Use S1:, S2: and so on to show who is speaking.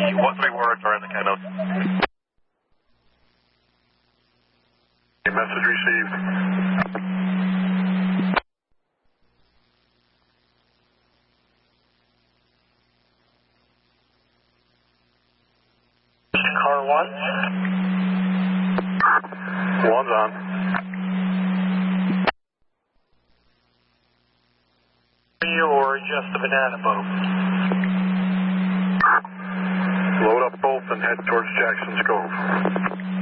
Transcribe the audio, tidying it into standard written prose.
S1: what 3 words are in the kennel?
S2: Message received.
S1: Car 1?
S2: One's on.
S1: Or just the banana boat?
S2: Load up both and head towards Jackson's Cove.